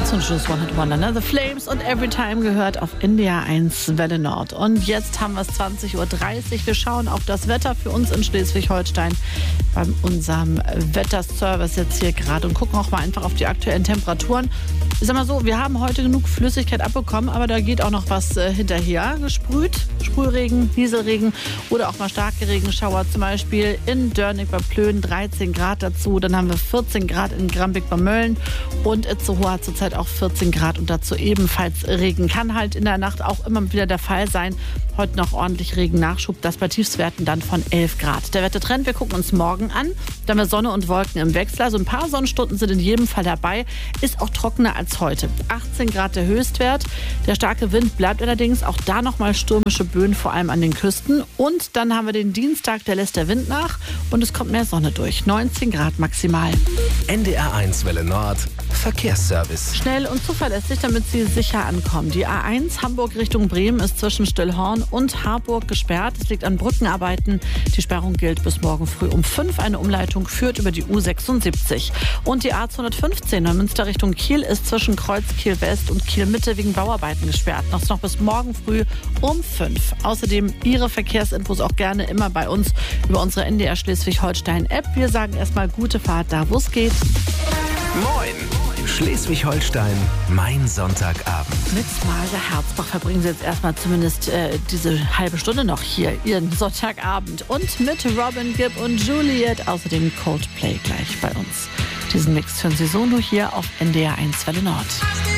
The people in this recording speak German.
und Just One Hit Wonder, ne? The Flames und Everytime gehört auf NDR 1 Welle Nord. Und jetzt haben wir es 20.30 Uhr. Wir schauen auf das Wetter für uns in Schleswig-Holstein bei unserem Wetterservice jetzt hier gerade und gucken auch mal einfach auf die aktuellen Temperaturen. Ich sag mal so, wir haben heute genug Flüssigkeit abbekommen, aber da geht auch noch was hinterher gesprüht. Sprühregen, Nieselregen oder auch mal starke Regenschauer, zum Beispiel in Dörnig bei Plön 13 Grad dazu. Dann haben wir 14 Grad in Grambeck bei Mölln und Itzehoe hat zurzeit auch 14 Grad und dazu ebenfalls Regen. Kann halt in der Nacht auch immer wieder der Fall sein. Heute noch ordentlich Regennachschub, das bei Tiefstwerten dann von 11 Grad. Der Wettertrend, wir gucken uns morgen an. Da haben wir Sonne und Wolken im Wechsel. Also ein paar Sonnenstunden sind in jedem Fall dabei. Ist auch trockener als heute. 18 Grad der Höchstwert. Der starke Wind bleibt allerdings. Auch da nochmal stürmische Böen, vor allem an den Küsten. Und dann haben wir den Dienstag, da lässt der Wind nach und es kommt mehr Sonne durch. 19 Grad maximal. NDR 1 Welle Nord. Verkehrsservice. Schnell und zuverlässig, damit Sie sicher ankommen. Die A1 Hamburg Richtung Bremen ist zwischen Stillhorn und Harburg gesperrt. Es liegt an Brückenarbeiten. Die Sperrung gilt bis morgen früh um 5. Eine Umleitung führt über die U76. Und die A215 Neumünster Richtung Kiel ist zwischen Kreuz Kiel West und Kiel Mitte wegen Bauarbeiten gesperrt. Noch bis morgen früh um 5. Außerdem Ihre Verkehrsinfos auch gerne immer bei uns über unsere NDR Schleswig-Holstein-App. Wir sagen erstmal gute Fahrt da, wo es geht. Moin! Schleswig-Holstein, mein Sonntagabend. Mit Marga Herzbach verbringen Sie jetzt erstmal zumindest diese halbe Stunde noch hier, Ihren Sonntagabend. Und mit Robin Gibb und Juliet, außerdem Coldplay gleich bei uns. Diesen Mix hören Sie so nur hier auf NDR 1 Welle Nord.